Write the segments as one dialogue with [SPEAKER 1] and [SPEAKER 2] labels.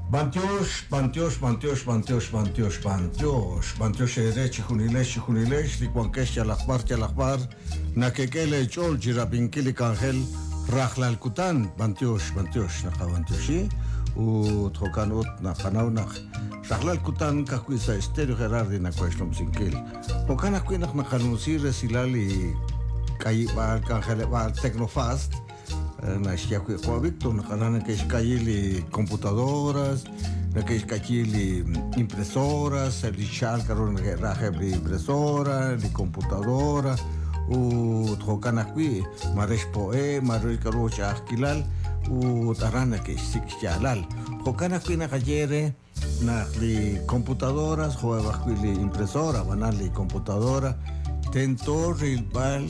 [SPEAKER 1] Bantios, Chihunilesh, Liquankesh, Chalakbar, Nakekele, Chol, Jirapinkili, Kangel, Rajlal Kutan, Bantios, Nakabantioshi, Trokanot, Nakanaunak, Rajlal Kutan, Kakuisa, Estero Gerardi, Nakweshlom Sinkil, Okana Quinak Nakanusi, Resilali, Kaiba, Kangeleba, Technofast. Nashia kwa Victor nakalana que escayili computadoras, na que escayili impresoras, el chal carón que raje de impresora, de computadora, trocana qui, maresh poe, maresh carocha akilal, tarana que sikchalal. Trocana qui na cayere na de computadoras, juega qui impresora, banal de computadora, tentor el bal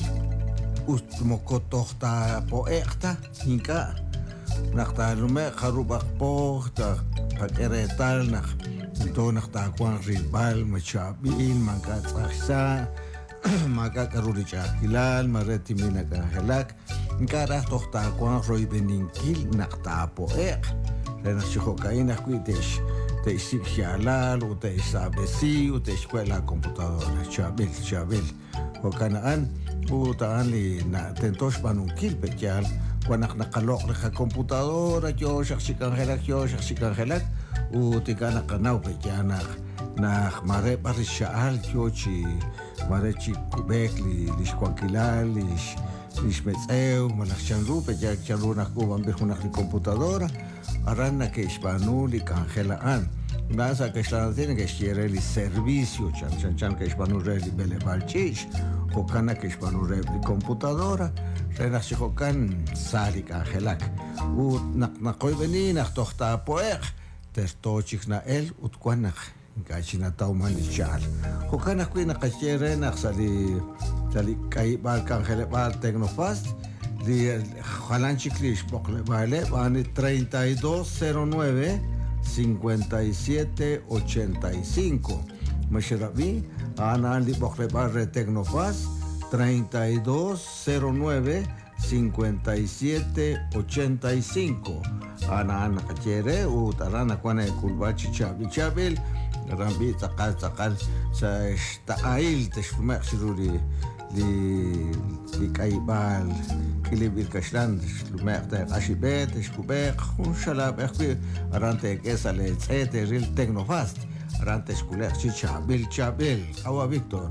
[SPEAKER 1] mokotohta poekta hinka nakta lume kharubak pohta pakeretal nak to nakta kwang ribal machabil mangka tsaksa maka karuricha hilal mareti minaka helak nkara tohta kwang roi beninkil nakta poek lena chihokaina kuitesh te sikhialal o te sabesi o te escuela computadora chabil o kanaan Putaan na tentos panungkil pekyal wanak nakalok na computadora yo shaksikangelak utika nakanaw pekyal na mare parisyaal yo chi mare chi kubek li shkwakilal li shmetsew malaksyan ru pekyal chalu nakubang bihunak li computadora aran na que ispanu li kangelaan nasa que tiene que quiere el servicio chan que ispanu li belebalchich Hokana que ispanure de computadora, renace hokan sari kangelak. Nakoi beni nak tohta poek, tertochik na el utkwanak, gachina tauman ichal. Hokana kui nakachere nak sali kai bal kangele bal tecnofast, di halanchik lish bokle vale, vani 3209 5785. Mashirabi, Ana di Boklebar Tecnofaz 3209 5785. Ana Kachere, Utarana Kwane Kulbachi Chabil, Rambi Takal sa Tail Teshfumek Shiruri li Kaibal, Kilibil Kashland, Lumek Ashibet, Shkubek, Unshalab, Arante Kesale, Ril Tecnofast. Rantes kulek si Chabil, awa Victor.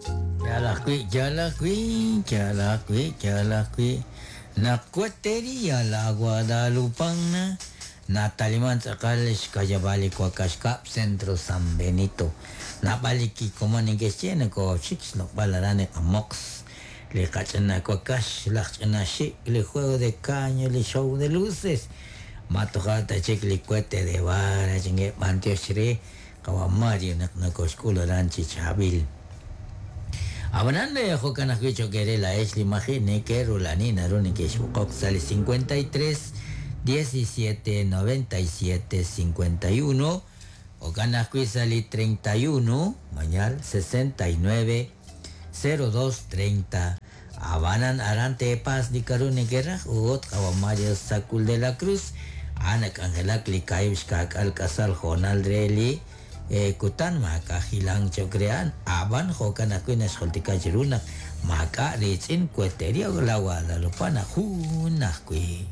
[SPEAKER 2] Jalakwi. Nakwateri la Guadalupana. Nataliman sakales kajabali kwa kashkap Centro San Benito. Nabaliki komunikasiyan ko chicks no balarane amox. Le kachana kwa kash, lachana shik, le juego de caño, le show de luces. Matokata chik le cuete de vara, chingue mantio shri. Kawamari nak nakoskula ranchi chabil. Abananda ya hokana kicho kere la esli imagine que rulanina runi que shukok sale 53 17 97 51 hokana sale 31 mañal 69 02 30 Abanan arante paz di karuni kera ugot kawamari sakul de la cruz anak angelak likayus kak alkasal honal reli kutan maka hilang cokrean aban hokan aku nas holtika jeruna maka licin kueteria lawa lalu pana hunah kui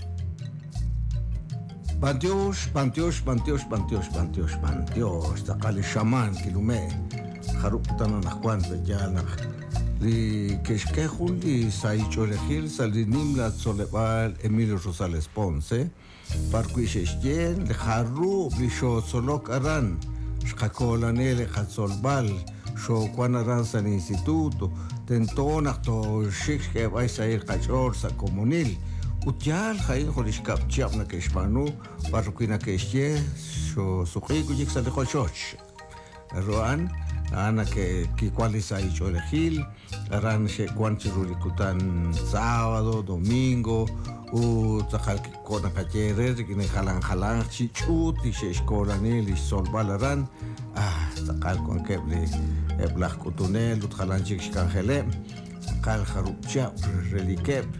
[SPEAKER 1] Bantios takali shaman kilume haruputan nakwan bejal nak li keshkehun li saichorehil salinim la solebal Emilio Rosales Ponce parkuisheshtien le haru blisho solok aran Shkakolanele Hatsolbal, Shokwana San Instituto, Tentona to Shikhe Vaisair Kachorsa Comunil, Utial Hain Holishkap Chiapna Keshpanu, Parukina Keshye, Sukiku Jiksa de Hochoch. Roan, Ana que Kikualisa y Chorejil, Aran Shekwanchirulikutan sábado, domingo, Takal Kona Kacherer, Kine Halan Chichut, y Sheshkoranil, y Solbalaran, Takal con Keble, Eblach Kutunel, Uthalan Chikangele, Kal Harupcha, Relikep,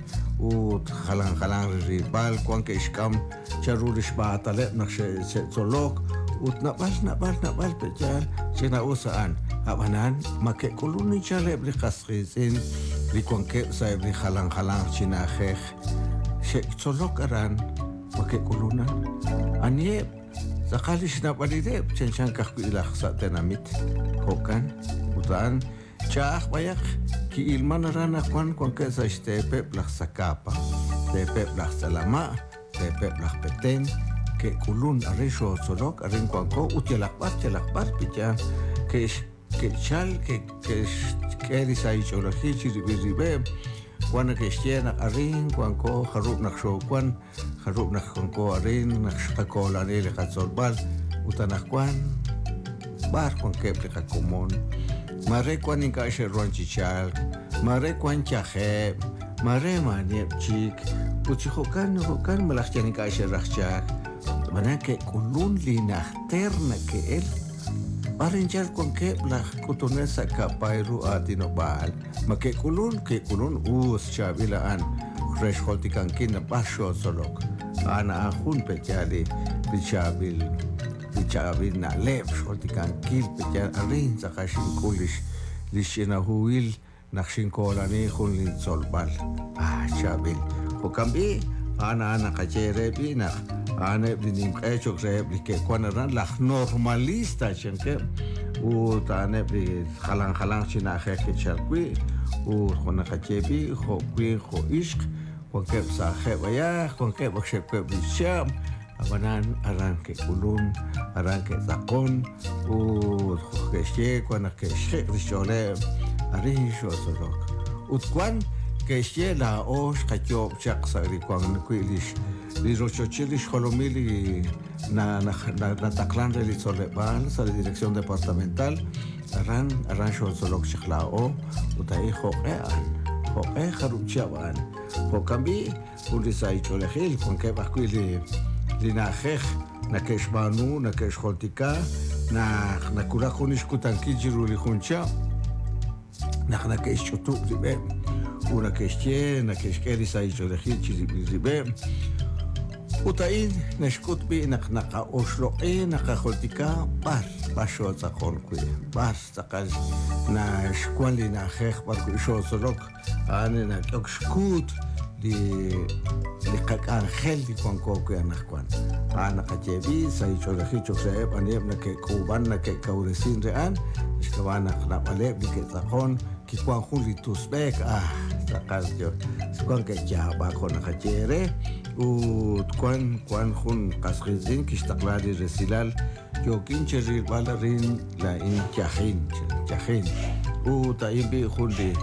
[SPEAKER 1] ut halang ribal kwan ke iskam charulish baatale nak se zolok ut nabal pejal sina usaan abanan make kuluni chale bri qasqisin li kwan ke sa bri halang china khekh se zolok aran make kuluna anie zakalish nabalide chenchan kakku ila khsa tenamit hokan utan chah bayak ki ilman rana kwan ke sa stepe plak sakapa stepe plak salama stepe plak peten ke kulun arisho solok arin kwan ko utelak bat picha ke chal ke risa ichologi ribe kwan ke stiena arin kwan ko kharup nak sho kwan kharup nak ko arin nak shtakola le khatsolbal utanak kwan bar kwan ke plika komon mare kwan inka she ronchichal mare kwan chahe mare manie chik uchihokan malachjan inka she rachchak mana ke kulun linahterna ke el parinchal kwan ke blah kutunesa kapairu atinobal make kulun us chabilaan fresh holtikan kin basho solok ana ahun pechali bichabil na lev holtikan kil pechal arin zakashin kulish lishina huil nakshin kolani khun solbal chabil hokambi ana kachere bina ana binim qechok reb ke kwanaran la normalista chenke u tane bi khalang china khek charkui u khona kachebi khokui kho ishq khokep sa khebaya khokep khep bisham abanan aran ke kulun aran ke zakon u kheshe kwana ke shek rishole arisho solok utkwan ke shye la osh khachob chak sari kwan kuilish li rochochilish holomili na taklan de Solebal sa dirección departamental aran sho solok shikhlao utai khoe kharuchaban hokambi ulisai cholehil kon ke bakuili linachech nakesh banu nakesh kholtika na kula khunish kutanki jiru li khuncha nakesh chutu ribe unakesh keri sai cholehil ribe utain nashkut bi naqnaqa oshloqi naqaholtika basho tsaqon ku tsaqal na shkwali na khekh bar ku sho solok ane na tokshkut li qakan khel di konko ku anakwan ana qajebi sai cholakhi choksaeb ane na ke kuban na ke kauresin rean shkawana qnabale bi ke tsaqon ki kwan khuli tusbek tsaqal jo skon ke jaba kon qajere وتكون خون قاسخيزين كيشتقلالي رسيلال يوكين شرير بالرين لاين جاخين وتاين بي خولي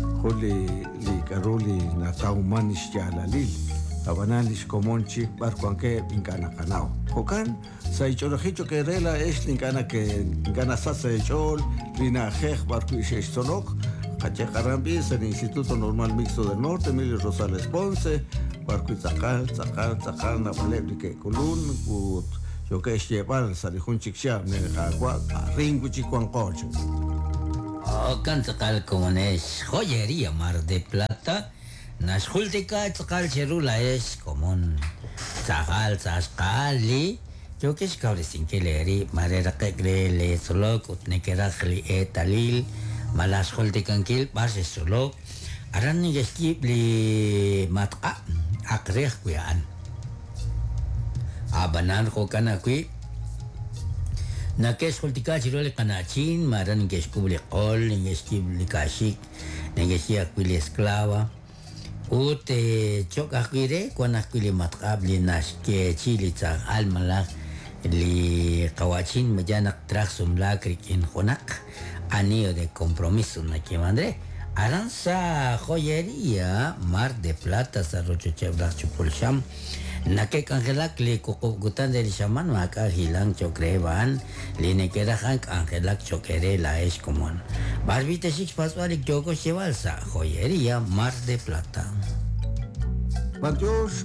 [SPEAKER 1] لي كارولي ناتاو مانيش جالاليل abananish komon chik bar kwanke inkana kanao hokan sai cholojicho que rela es linkana que gana sasa chol lina khekh bar ku ish solok qache qarambi es el Instituto Normal Mixto del Norte Emilio Rosales Ponce barku tsaqal na balebli ke kulun ut yo que llevar salihun chiksha ne qaqwa ringu chikwan qoch
[SPEAKER 2] kan tsaqal comunes joyería Mar de Plata nashultika tsaqal cherula es común tsaqali yo que es cabresin que leeri marera qekle le solok utnekerajli etalil malas hultikan kil base solok aran ni skip li matqa akreh kuyan abanan ko kana kui nakes hultika chirole kanachin maran nges kubli qol nges kibli kashik nges yakuli esclava ute chok akhire kwana kuli matqa li naske chili tsa almalak li kawachin majanak traksum lakrikin khonak anillo de compromiso na kimandre Aranza joyería Mar de Plata Sarrocho Chebras Chupulsham Nake Angelak le Cocogutan del Shaman Maka Hilang Chokreban Line Kerahank Angelak Chokere la es común Barbite Six Pasualik Yoko Chevalsa Joyería Mar de Plata
[SPEAKER 1] Pantios.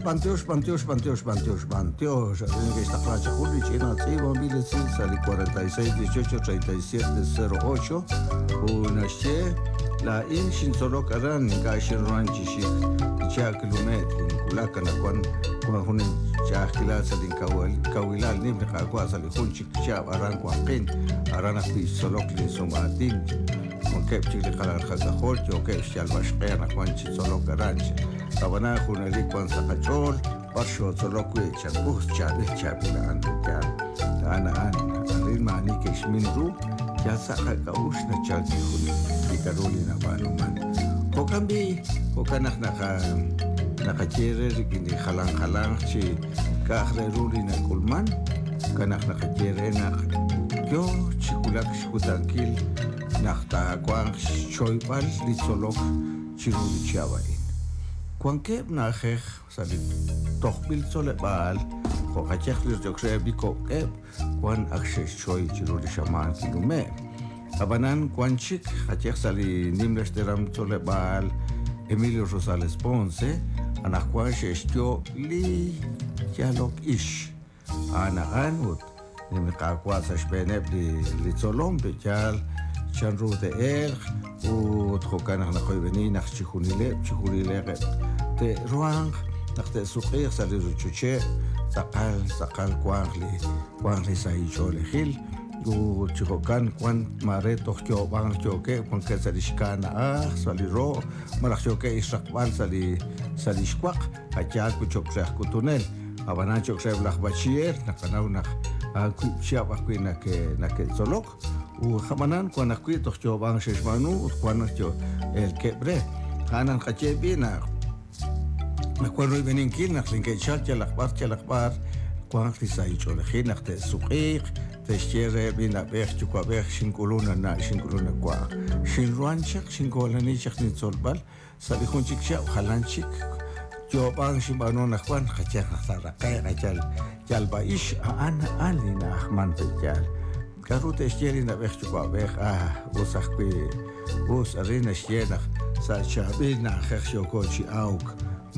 [SPEAKER 1] Alguien que está clase Juli, China, Chiva, Milesin, Sali 46, 18, 37, 08. Una che, la in shin solok aran ga shin ran chishi cha kilometri kula kana kwan hunin cha kila salin kawilal nim ka kwa salin hun chik cha aran kwa pen aran fi solok li somatin kep chik kala khaga khol jo kep shal bashqena kwan chi solok aran tabana hunali kwan sakachol barsho solok we cha bus cha bila an ta ana arin mani kesh min ru ya saka kaush na chalti huli di Carolina Banuman. Hokambi, hokanak nakachere gini halang si kahreruli na kulman, kanak nakachere nak yo chikulak shkutankil naktakwang choybal li solok chiruli chiawain. Kwankeb nakek salit tohbil solebal, hokachek lirjokse bikokeb kwan akses choy chiruli shaman kilume. Abanan kwanchik hachek sali nimles teram solebal Emilio Rosales Ponce anak kwan shestyo li dialog ish anakan ut nimekakwa sa shpeneb li solom bejal chanru de ut hokanak na koy beni nak chikunile te ruang nak te suqir sali ruchuche sakal kwang li sa ichole hil u chihokan kwan mare tokyo bang choke kwan ke sali shikana sali ro malak choke israkbal sali squak hachal ku chokre ku tunel abana chokre blak bachier nakanaw nak ku chiap aku na ke solok u khamanan kwan aku tokyo bang sheshmanu kwan cho el kebre kanan kachebi na kwan ro benin kin nak linke chat chalakbar kwan kisai chole khin nak te suqiq Testiere bina bech chukwa bech shinkuluna kwa shinruanchak shinkolani chak ni solbal salihun chiksha khalanchik jobang shimbano nakwan khachak saraqay jal baish ana alina ahman pejal karu testiere na bech chukwa bech usakwi us arena shiena sa chabina khshyokochi auk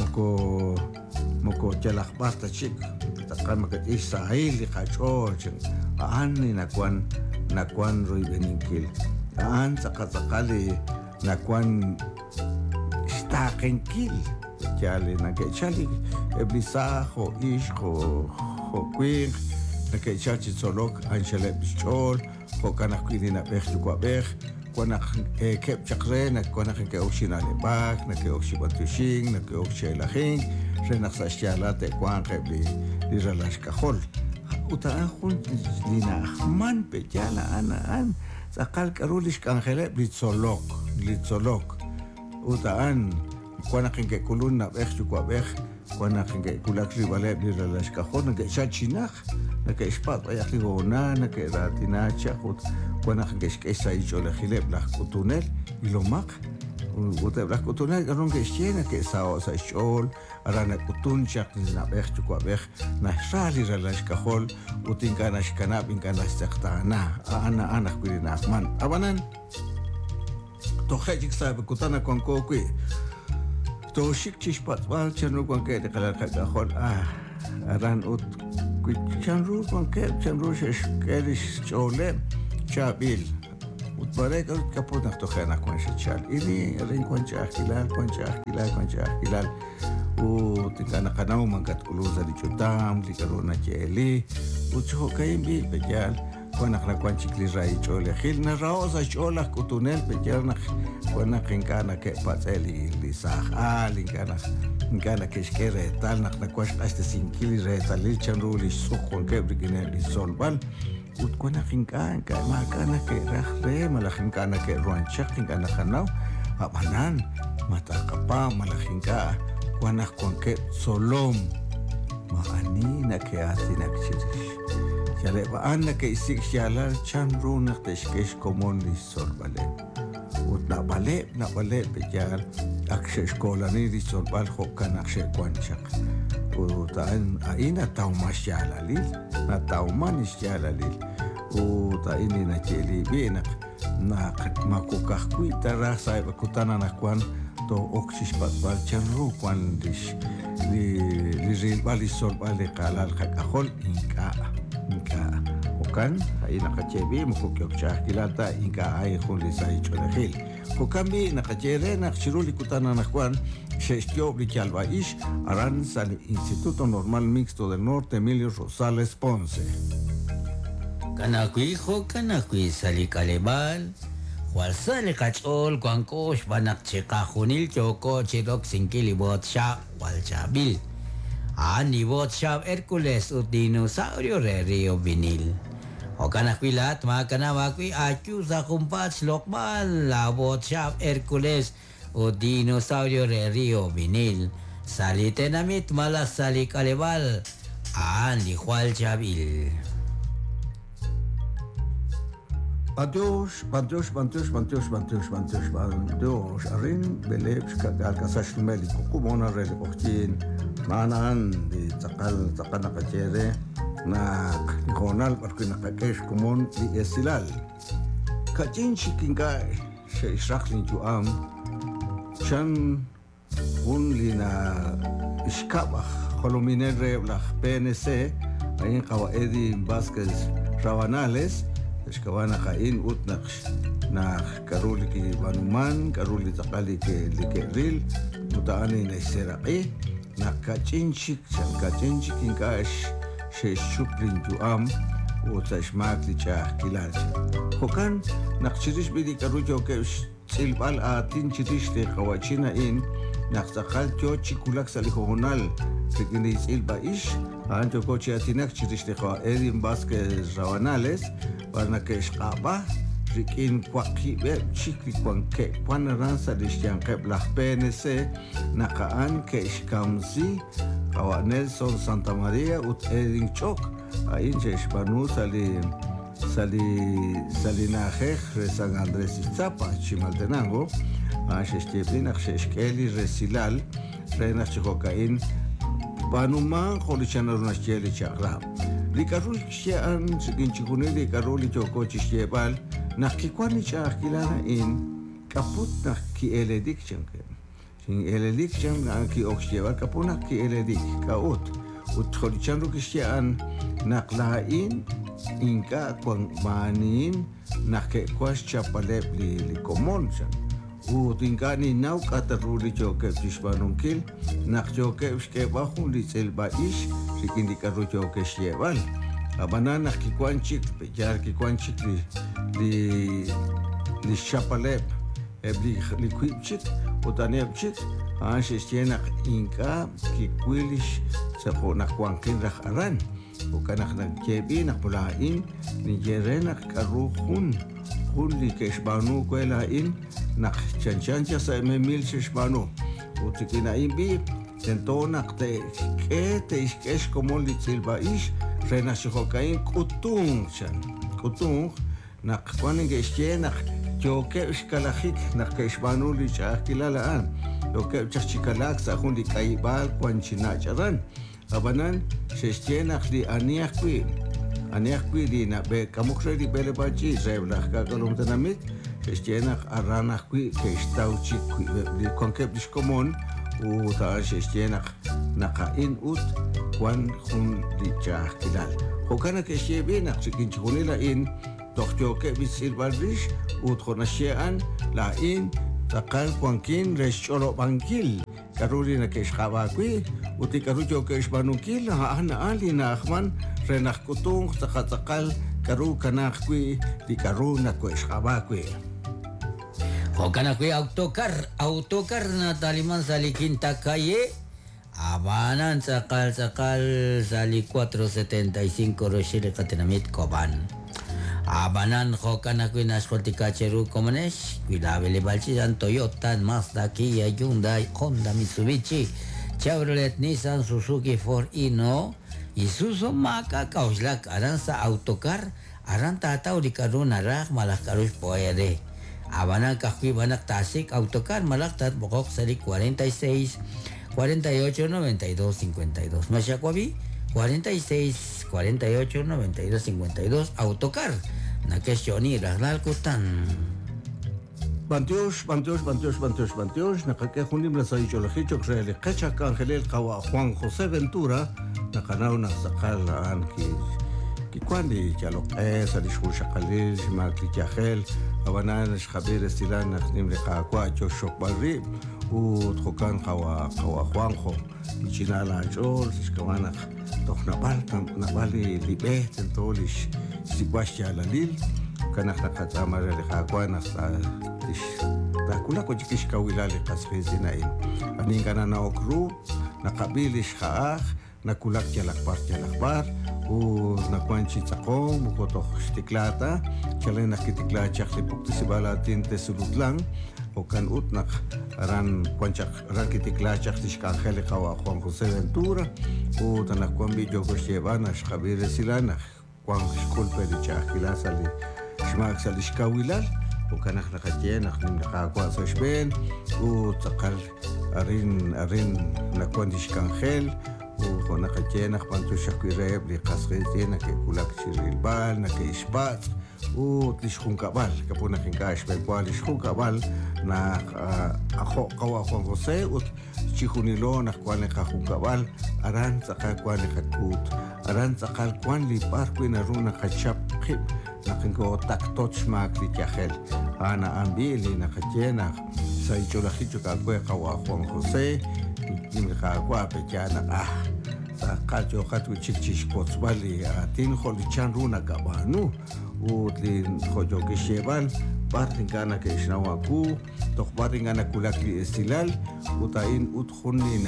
[SPEAKER 1] moko jalakbarta chik takkan makat Israel khachol ani nakwan roy beninkil an sakali nakwan stakenkil chali nakechali eblisa ho ish ho queen nakechachi solok anchele bichol ho kanakwini na bech kwa bech kwana kep chakre nakwana ke okshinale bak nake okshibantushing nake okshelahin renaksa shala te kwan kebli diralash kahol utaan khun lina man pejala anaan sakal karulish kanjele blitzolok utaan kwana ke kuluna bech kwa bech kwana ke kulakri vale diralash kahol nake chachinach nake ispat ayakli gona nake ratina chakut kwana ke skesa ichole khileb la kutunel ilomak uta bla kutunel garon ke shena ke sao sa shol arana kutun chak na bech kwa bech na shali relash kahol utin kana shkana bin kana stakhtana ana kulina man abanan to khajik sa kutana kon ko ku to shik chishpat wal chanu kon ke de kala kahol aran ut ku chanru kon ke chanru shesh kelish chole chabil utbarek kapot naktokhana kon shechal ini rin kon chakilal tingkana kanaw mangkat uluza di chutam di karona cheli ucho kaimbi pejal kwanak na kwan chikli rai chole khil na raoza chola kutunel pejal na kwanak inkana ke patseli li sahal inkana keshkere tal nak na kwash hasta 5 kili retal li chanruli sukon ke brigine li solbal ut kwanak inkana makana ke rahre malakinkana ke ruanchak inkana kanaw abanan mata kapa malakinka kwanak kwanke solom maani na ke ati nakchirish yale baan na ke isik shalal chanru na teshkesh komon li sorbale ut na bale bejal akshe shkolani li sorbal hokan akshe kwanchak utaan aina tauma shalalil na tauman shalalil utain na cheli binak na makukakui tara sa kutana na kwan to oksish patbal chanru kwan li rilbali sorbal de kalal kakahol inka Hokan, ahí nakachebi, mukukyok chahkilata, inka ay hunli sa ichonehil. Hokambi nakachere nakchiruli kutana nakwan, shestio brichalba ish, aran sal Instituto Normal Mixto del Norte Emilio Rosales Ponce.
[SPEAKER 2] Kanakui kanakui sali kalebal, wal sali kachol kwangkosh banak chekahunil choko chirok singkili bot sha wal chabil. Ani bot sha Hercules ut dinosaurio re Rio Vinil. O kanakui lat makana makui acu sa kumpat slokmal la bot sha Hercules ut dinosaurio re Rio Vinil. Sali tenamit malas sali kalebal, ani wal chabil.
[SPEAKER 1] Bandios, Arin, Beleb, Alcasash Médico, Kumona, Relochin, Manan, de Takana Cachere, Nak, Ronal, Parquinacakesh, Kumon, y Estilal. Kachin Chikingai, Shachlin to Am, Chan, Unlina, Ishkabach, Holominere, la PNC, Ain Kawaedi, Vasquez, Rabanales, Shkawana kain ut na karuli ki banuman, karuli takali ke likeril, mutaani na seraki, na kachinchik inkash she shuplin juam, ut sa shmak li cha kilaj. Hokan nakchirish bidi karujo ke silbal atin chirish te kawachina in, naktakal kyo chikulak sa lihonal, kikini silba ish, anjo kochi atinak chirish te kawa Edin Vasquez Rabanales, para que escapa, riquín cuaquibe, chiqui cuanque, cuanaranza de Xianque, la PNC, Nakaan, que escamzi, Kawa Nelson Santa María, ut Edin Chok, ahí en Chespanu salinajej, San Andrés Iztapa, Chimaltenango, a Xestepina, Xesqueli, Resilal, Reina Chicocaín, Banuman, Jolichanas Cheli Chakram. Likarul siyan sigin chikunili karuli choko chishiebal nakikwani cha kilana in kaput naki eledik chanke sin eledik chan naki oxiebal kapuna ki eledik kaut utcholichan rukishian naklain inka kwang manin nakekwas chapalep li komon chan utingani nau kataruli choke tishbanunkil nakchoke uskebahun li selbaish sikin dikarru choke shiebal abanana kikwanchik pejar kikwanchik li chapalep li kwipchik utanepchik shestienak inka kikwilish sapo nakwankin rakaran ukanak nagkebi nakpulain ni jerenak karruhun li keshbanu kwelain nak chanchancha sa emil sheshbanu utikinain bi tentonak te iskesh komon li silba ish rena shihokain kutung nak kwanin geshienak joke shkalahik nak keshbanu li chakilalaan joke chachikalak sa hun li kaibal kwanchinacharan abanan shestienak li aniakwi di na be kamukre di bele bachi reblah kakalum tanamit shestienak aranakwi ke stauchi di konkep diskomon u ta shestienak nakain ut kwan hun di chakilal hokana ke shebenak sikin chunila in tokyo ke bisil balrish ut khonashian la in takal kwankin reshoro bankil karuri na ke shkabakwi uti karujo ke shbanukil ana ali na ahman renak kutung takal karu kanakwi di karu na ko shkabakwi
[SPEAKER 2] Hokanakwi autokar na taliman salikin takaye abanan sakal sali 475 roshile katinamit koban abanan hokanakwi naskoltika cheru komanesh kuilabele balchi Toyota Mazda Kia Hyundai Honda Mitsubishi Chevrolet Nissan Suzuki Ford Ino Isuzu maka kauslak aran sa autokar aran tataw di karu narak malak karus poere abanan kakwi banak tasik autocar malaktat bokok sali 46 48 92 52 Masyakuabi 46 48 92 52 autocar na kesyoni rahlal kutan
[SPEAKER 1] Bantios, nakakehunim na sa icholahitchok sa Kachak Angelel Kawa Juan José Ventura, nakanaw na sakalaan Kikwani chalo esa lishusha qalil shmak lichahel abanan shkhabir estilan nakhnim liqaqwa cho shokbalri u tkokan qawa Juanjo chinala chol shkamana nabal libeh tentolish sikwash ala lil kana khaqama liqaqwa nasta takula ko chikish kawilali qasfizinain anin kana na okru naqabilish khaakh nakulak jalakbar u nakwanchi tsaqom u koto shtiklata chalena kitikla chakli pukti sibalatin tesulutlang o kan utnak ran kwanchak ran kitikla chakli shkanjeli qawa Juan José Ventura u tanakwan video ko shevana shkhabire silana kwan shkulpe di chakila sali shmak sali shkawilal u kanak nakatien nakhnim nakakwa sa shben u tsaqal arin nakwan di shkanjel و نقتين أخبانتو شكويريب لقصغيتين نكي كولاك شيري البال نكي إشبات و تلشخون كبال كبونا خنكاش بيبوال لشخون كبال نا أخو قوى خوان غوسي و تشيخوني لو نخوان لخون كبال أران تقال كوان لخكوت أران تقال كوان لباركوين أرونا خدشاب خيب نخنكو تاكتوش ماك لكيخل أنا أمبيلي نقتين سايجو لخيجو كاكوي قوى خوان غوسي Nimikagua pechana sa kacho khatu chikchish kotsbali tin kholi chanruna kabanu utlin khojo ke sheval partingana ke shnawaku tokhbaringana kulakli estilal utain utkhunni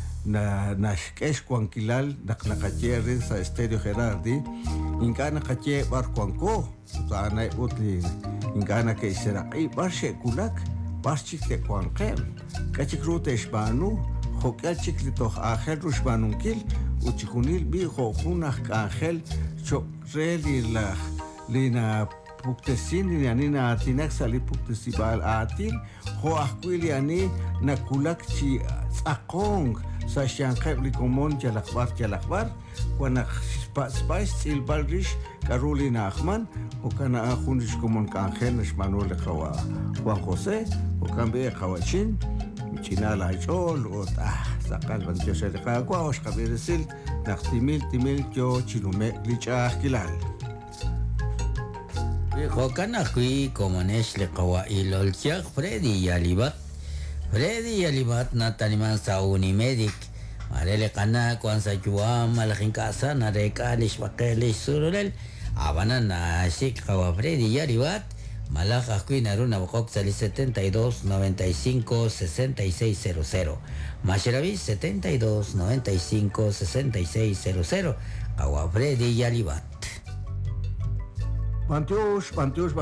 [SPEAKER 1] na shkesh kwankilal naknakacherin sa Stereo Gerardi inkana kache bar kwanko utana utlin inkana ke seraqi barshe kulak barchik te kwanqem kachikrute shbanu Hokel chiklitoh ángel rushbanunkil uchikunil bi khunah ángel chokreli la lina puktesin ni anina atinak sali puktesibal atin ho akwili ani nakulak chi tsaqong sa shanqeb likomon jalakbar wana spice silbalrish Carolina Ahman o kana khunish komon ángel nishmanol khawa Juan José o kambe khawachin Chinala chol o sakal banjo se qaqwa o shqabirisil naqtimil yo chilume lichah kilal
[SPEAKER 2] Jokana kui komonesh le qawail olchaq Freddy Yalibat nataniman sauni medic marele qana kwan sa juam malakhin kasa na rekalish baqelish surulel abana na shik qawa Freddy Yalibat Malak Akui Naruna Bokok Sali 72 95 6600 Mashiravi 72 95 6600 Kawa Freddy Yalibat
[SPEAKER 1] Bantios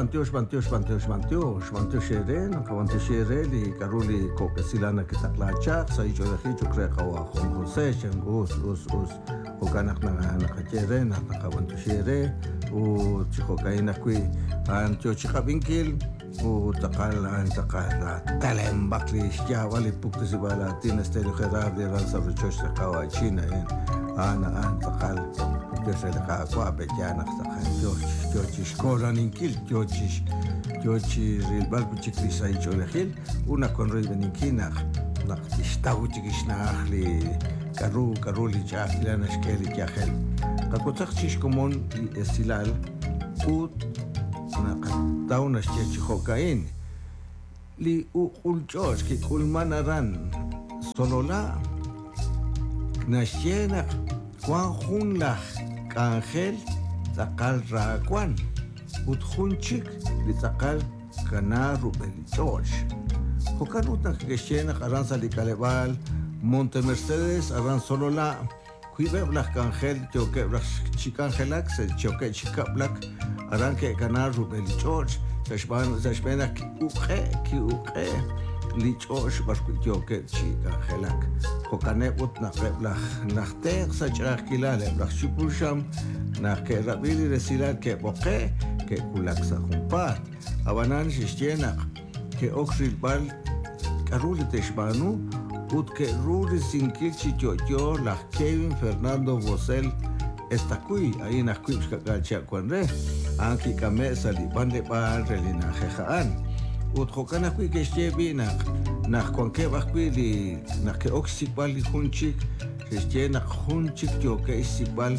[SPEAKER 1] Eren, Kawantishere, li Karuli Kokesilana Kitaklachak, Saijorahi, Chukrekawa, Juan José, Us, Okanak Nakachere, Nakawantishere, Chihokaina Kui, and Chochikabinkil, Takal, Talem Bakli, Javali Puktisibala, Tina Stereo Gerardi, Ransa Richosh, Kawa, China, Ana, and Takal. Desde la agua bellana George Skoran Inkil George Rilbal Buchiklisa y Cholehil una con Ribeninkinach la Stauchikishnach li Karuli Chahilana Skeli Chahel Kakotzach Komon Estilal Ut Tauna Chechihokain li Ulchos ki Kulmanaran Solola Nashena Juan Junlach Ángel Zakal Raquan Utjunchik Lizakal Canaru Belichosh Jocanutan Geshena Aranza Licaleval Monte Mercedes Aran Solola Cuibe Black Ángel Choque Black Chicangelax Choque Chica Black Aranque Canaru Belichosh Zashbena Kiuke Lichosh Barquilloque Chicangelak Jocane Utnakeblach Nachter Sachakilale Blach Chupusham Nake Rabili Resilar que Boque que Kulaksa Jumpat Abanan Shishienak que Oxrilbal Karuli Teshbanu Ut que Ruri Sinkilchi Chocho la Kevin Fernando Bosel Estakui ahí en Acuipska Galchacuanre Anki Kamesa Libande Bar Relina Jejaan Utjokana kui que lleve na cuanque bacuili na que oxipal y hunchik se llena hunchik yo que isipal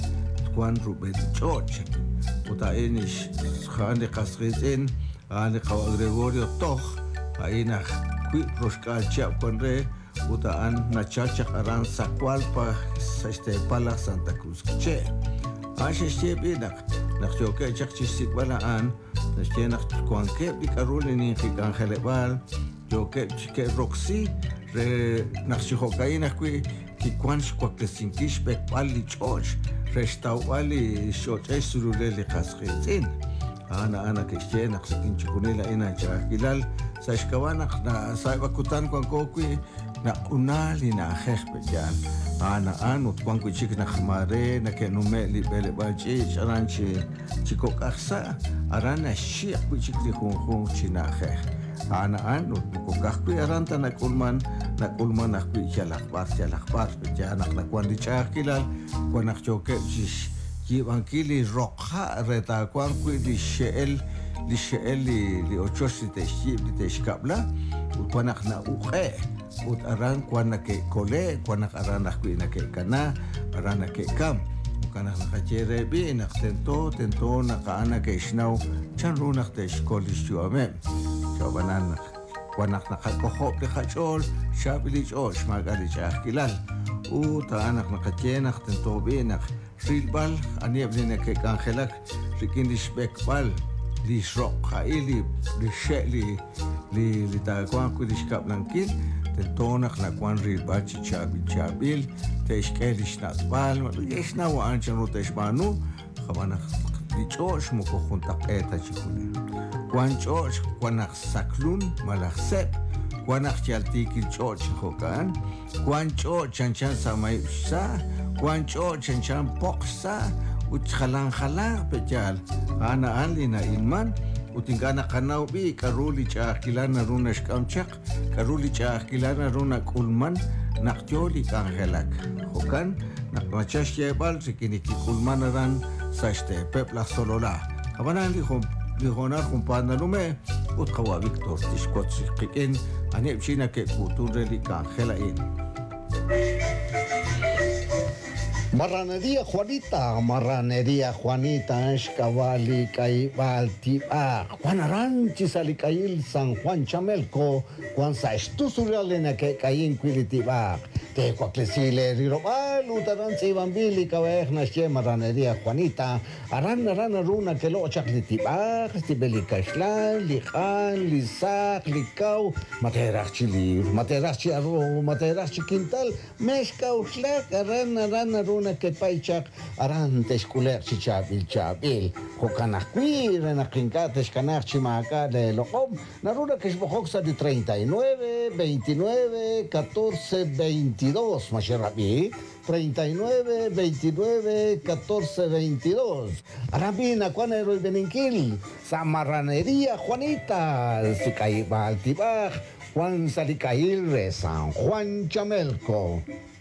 [SPEAKER 1] Juan Rubén Chocha uta inish khani qasqitin ani qaw Gregorio Toj aina qui roskal chap konre uta an nachacha aran sakwalpa pala Santa Cruz che ashe binak nakhjoke chakchisit bala an nashke nakh kwanke bikarul ni khikan khalebal joke chike roxy re nakhjokaina qui ki kwansh kwaklesinkish bek pali choch restauali shoche suruleli qasqitin ana kishche naqsikin chukunila ina chakilal sashkawana na saibakutan kwankokui na unali na khexpejan ana anu kwanku chik na khmare na kenume li bele bachi charanchi chiko kaksa arana shi chik li khun china khex ana anu kokakui aranta na kulman akui chalakbar pejan na kwandi chakilal kwanak choke jish kibankili rokha reta kwanku li shel li ochosi teshib li teshkabla kwanak na uke ut aran kwanak ke kole kwanak aran akui na ke kana aran ke kam kwanak nakachere bi naktento nakaana ke isnaw chanru nakteshkolish yuame chabanan kwanak nakakohop li khachol shabili chol shmagali chakilal anak nakachena naktento bi nak Rilbal, ani abnina ke kangelak, rikin disbekbal, li shrok haili, li sheli, li taquan kudishkap lankil, tentonak na kwan rilbal chabil, teshkelish natbal, yeshna wa anchan ruteshmanu, khabanak li chosh muko juntak eta chikune. Kwan chosh, kwanak saklun, malaksep, kwanak chaltikil chosh hokan, kwan chosh chanchan samay sa, Guancho chanchan poksa utchalang pejal ana alina ilman utingana kanau bi karuli chakilana runa shkamchak karuli chakilana runa kulman nakjoli kangelak hokan nakmachash yebal sikiniki kulman ran sashte pepla solola kabanan lihonar kumpadna lume utkawa Victor tishkotsi kikin ani china ke kutureli kangelain
[SPEAKER 3] Marranería Juanita, Escavali, Caibal, Tiba, Juan Aranchi, Salicail, San Juan Chamelco, Juan Saistusurialena, que Caín, Quilitiba, Te Quaclesile, Rirobal, Utaranzi, Bambili, Caberna, Marranería Juanita, Arana Runa, que lo chaclitiba, Stibeli Cashlan, Lijan, Lisac, Licau, Materachi, Arro, Materachi Quintal, Mescau, Slack, Arana Runa, que paichak arantes kuler chabil hokanakwi renakinkates kanak chimaka de lokom naruna que esbojoksa de 39 29 14 22 masherabi 39 29 14 22 arabina cuanero el beninkil samarranería Juanita Sikai Baltibaj Juan Salicail San Juan Chamelco